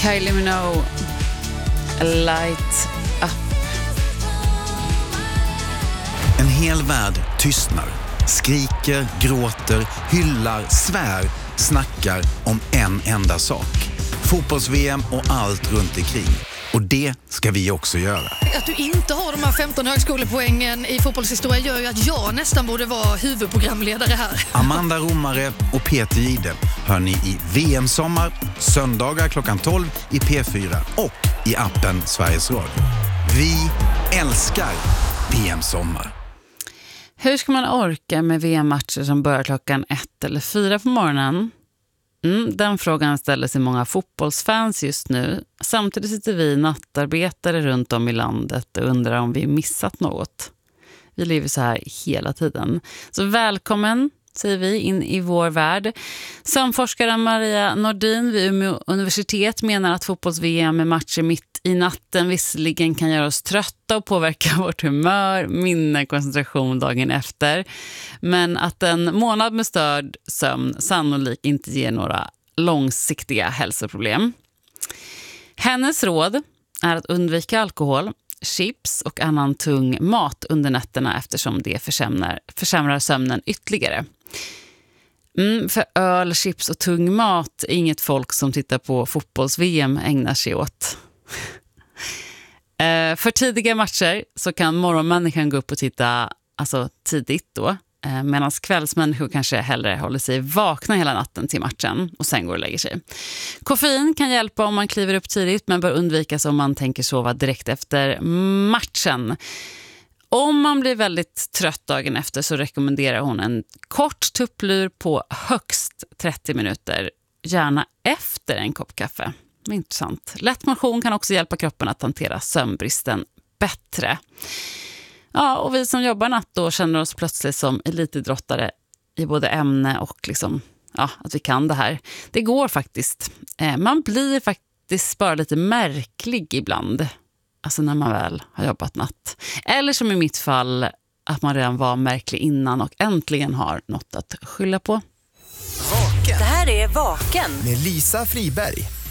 Kylie Minogue, Light Up. En hel värld tystnar, skriker, gråter, hyllar, svär, snackar om en enda sak. Fotbolls-VM och allt runt omkring. Och det ska vi också göra. Att du inte har de här 15 högskolepoängen i fotbollshistoria gör ju att jag nästan borde vara huvudprogramledare här. Amanda Romare och Peter Jihde hör ni i VM-sommar, söndagar klockan 12 i P4 och i appen Sveriges Radio. Vi älskar VM-sommar. Hur ska man orka med VM-matcher som börjar klockan 1 eller 4 på morgonen? Den frågan ställer sig många fotbollsfans just nu. Samtidigt sitter vi nattarbetare runt om i landet och undrar om vi missat något. Vi lever så här hela tiden. Så välkommen, säger vi, in i vår värld. Sömnforskaren Maria Nordin vid Umeå universitet menar att fotbolls-VM med matcher mitt i natten visserligen kan göra oss trötta och påverka vårt humör, minne, koncentration dagen efter. Men att en månad med störd sömn sannolikt inte ger några långsiktiga hälsoproblem. Hennes råd är att undvika alkohol, chips och annan tung mat under nätterna eftersom det försämrar sömnen ytterligare. För öl, chips och tung mat är inget folk som tittar på fotbolls-VM ägnar sig åt. För tidiga matcher så kan morgonmänniskan gå upp och titta tidigt då. Medan kvällsmänniskor kanske hellre håller sig vakna hela natten till matchen och sen går och lägger sig. Koffein kan hjälpa om man kliver upp tidigt men bör undvikas om man tänker sova direkt efter matchen. Om man blir väldigt trött dagen efter så rekommenderar hon en kort tupplur på högst 30 minuter, gärna efter en kopp kaffe. Intressant. Lätt motion kan också hjälpa kroppen att hantera sömnbristen bättre. Ja, och vi som jobbar natt då känner oss plötsligt som elitidrottare i både ämne och att vi kan det här. Det går faktiskt. Man blir faktiskt bara lite märklig ibland. Alltså när man väl har jobbat natt. Eller som i mitt fall, att man redan var märklig innan och äntligen har något att skylla på. Vaken. Det här är Vaken Med Lisa Friberg.